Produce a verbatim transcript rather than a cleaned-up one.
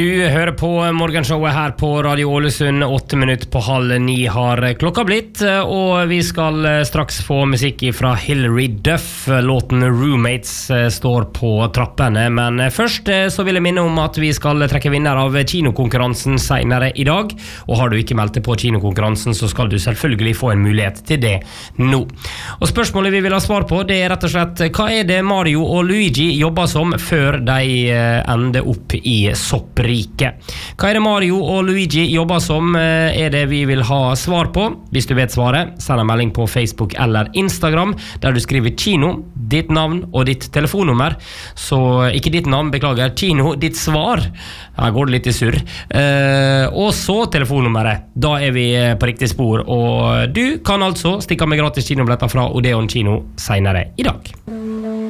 Du hører på morgenshowet her på Radio Ålesund. Åtte minutter på halv ni har klokka blitt, og vi skal straks få musikk fra Hilary Duff. Låten Roommates står på trappene, men først så vil jeg minne om at vi skal trekke vinner av kinokonkurransen senere i dag. Og har du ikke meldt deg på kinokonkurransen, så skal du selvfølgelig få en mulighet til det nå. Og spørsmålet vi vil ha svar på, det er rett og slett: hva er det Mario og Luigi jobber som før de ender opp i sopp? Rike. Hva er det Mario og Luigi jobber som, er det vi vil ha svar på. Hvis du vet svaret, send en melding på Facebook eller Instagram, der du skriver kino, ditt navn og ditt telefonnummer. Så ikke ditt navn, beklager, kino, ditt svar. Her går det litt i surr. Eh, og så telefonnummeret. Da er vi på riktig spor, og du kan altså stikke med gratis kinobilletter fra Odeon Kino senere i dag.